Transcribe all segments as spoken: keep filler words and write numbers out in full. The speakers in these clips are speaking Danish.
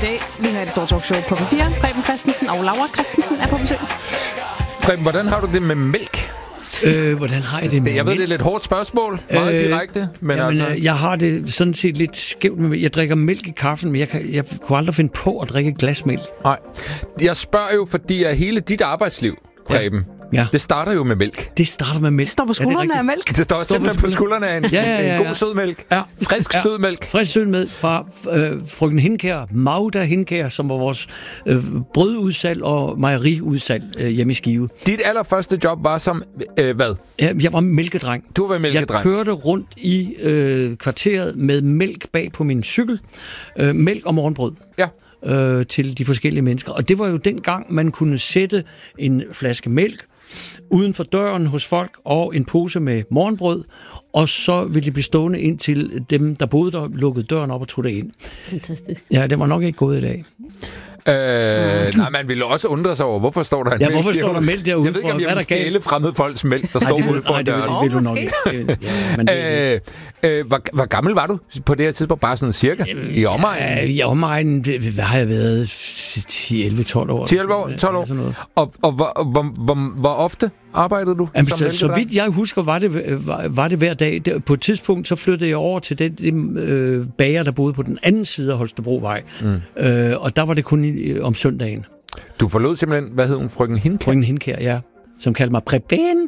dag. Vi har et stort talkshow på P fire. Preben Christensen og Laura Christensen er på besøg. Preben, hvordan har du det med mælk? Øh, hvordan har jeg det med Jeg ved, det er et lidt hårdt spørgsmål. Meget øh, direkte. Men jamen, altså... Jeg har det sådan set lidt skævt med. Jeg drikker mælk i kaffen, men jeg, kan, jeg kunne aldrig finde på at drikke et glas mælk. Nej. Jeg spørger jo, fordi at hele dit arbejdsliv, Preben, ja. Ja. Det starter jo med mælk. Det starter med mælk. Det står på skuldrene ja, af mælk. Det står, står simpelthen på skuldrene af en, ja, ja, ja, ja. en god sødmælk. Ja. Frisk ja. sødmælk. Frisk sødmælk fra øh, frøken Hindkær, Magda Hindkær, som var vores øh, brødudsalg og mejeriudsalg øh, hjemme i Skive. Dit allerførste job var som, øh, hvad? Ja, jeg var mælkedreng. Du var mælkedreng. Jeg kørte rundt i øh, kvarteret med mælk bag på min cykel. Øh, mælk og morgenbrød. Ja. Øh, til de forskellige mennesker. Og det var jo dengang, man kunne sætte en flaske mælk uden for døren hos folk og en pose med morgenbrød, og så ville det blive stående indtil dem, der boede der, lukkede døren op og tog det ind. Fantastisk. Ja, det var nok ikke gået i dag. Øh, nej, man ville også undre sig over, hvorfor står der en ja, mælk? hvorfor står der mælk derude? Jeg ved ikke, om jeg vil stjæle fremmede folks mælk, der nej, står det, ude for døren. Nej, det vil du nok ikke. Ja, men det, øh, øh, hvor, hvor gammel var du på det her tidspunkt? Bare sådan cirka? Øh, I omegnen? Ja, i omegnen, hvad har jeg været? ti elleve tolv år. ti elleve år? tolv år? Ja, og og hvor, hvor, hvor, hvor ofte arbejdede du? Jamen, så, så vidt jeg husker, var det, var, var det hver dag. På et tidspunkt, så flyttede jeg over til den, den øh, bager, der boede på den anden side af Holstebrovej. Mm. Øh, og der var det kun i, om søndagen. Du forlod simpelthen, hvad hed hun, frøken Hindkær? Frøken Hindkær, ja. Som kaldte mig Preben.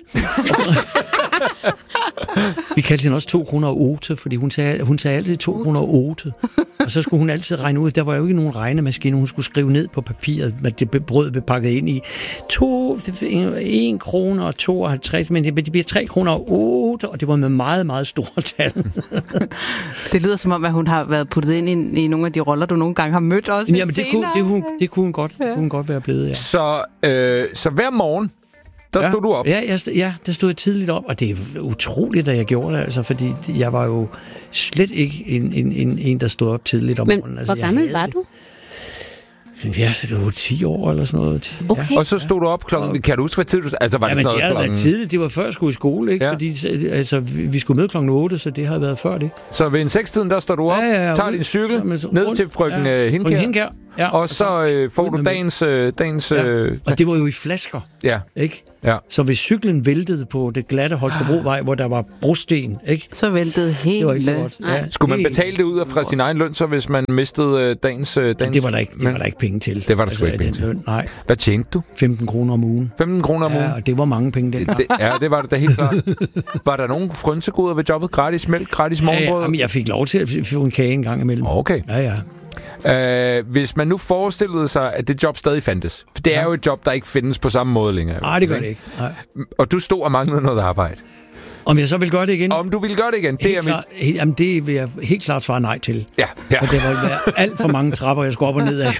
Vi kaldte hende også to kroner og otte, fordi hun sagde, hun sagde altid to kroner og otte. Og så skulle hun altid regne ud. Der var jo ikke nogen regnemaskine. Hun skulle skrive ned på papiret, hvad det brød blev pakket ind i. To, en kroner og tooghalvtreds, men det bliver tre kroner og otte, og det var med meget, meget store tal. Det lyder som om, at hun har været puttet ind i, i nogle af de roller, du nogle gange har mødt også. Jamen, det kunne, det, kunne, det kunne hun godt, ja. kunne hun godt være blevet, ja. Så, øh, så hver morgen, der ja. stod du op? Ja, jeg, ja, der stod jeg tidligt op, og det er utroligt, at jeg gjorde det, altså, fordi jeg var jo slet ikke en, en, en, en der stod op tidligt om Men morgenen. Altså, hvor gammel var du? Ja, så det var ti år eller sådan noget. Okay. Ja. Og så stod du op klokken... Kan du huske, hvad tid du... Altså, var ja, det men det havde været tidligt. Det var før jeg skulle i skole, ikke? Ja. Fordi altså, vi skulle møde klokken otte, så det havde været før det. Så ved en sekstiden, der står du op, ja, ja, ja, tager din cykel ned til frøken ja, Hindkær, Hindkær. Ja, og så øh, får du dagens... Øh, dagens ja. øh, og det var jo i flasker, ja. ikke? Ja. Så hvis cyklen væltede på det glatte Holstebrovej, hvor der var brosten, ikke? Så væltede helt. Det var ikke så godt. Ja. Skulle man betale det ud fra sin egen løn, så hvis man mistede øh, dagens... Øh, dagens det var der ikke, det var der ikke penge til. Det var der sgu altså, ikke penge til. Løn, nej. Hvad tjente du? femten kroner om ugen. femten kroner om ugen? Ja, og det var mange penge dengang. Det, ja, det var det da helt klart. Var der nogen frynsegoder ved jobbet? Gratis mælk, gratis morgenbrød? Ja, ja, jeg fik lov til at få en kage en gang imellem. Okay. Ja, ja. Uh, hvis man nu forestillede sig, at det job stadig fandtes. For det er ja. jo et job, der ikke findes på samme måde længere. Nej, det gør det ikke. Nej. Og du stod og manglede noget arbejde. Om jeg så vil gøre det igen? Om du vil gøre det igen? Det, er klar, mit... Jamen, det vil jeg helt klart svare nej til. Ja, ja. Og det var være alt for mange trapper, jeg skulle op og ned af.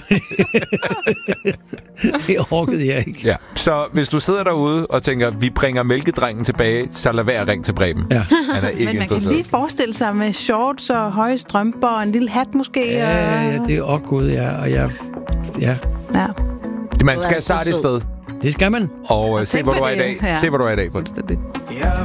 Det orkede jeg ikke. Ja. Så hvis du sidder derude og tænker, vi bringer mælkedrengen tilbage, så lad være at ringe til Preben. Ja. Han er ikke Men man kan lige forestille sig med shorts og høje strømper og en lille hat måske. Ja, og... ja, det er også gået, ja. Og jeg, ja. ja. Man skal starte et sted. Det skal man. Og uh, se, hvor du er i dag. Ja. Se, hvor du er i dag. Fuldstændig. Jeg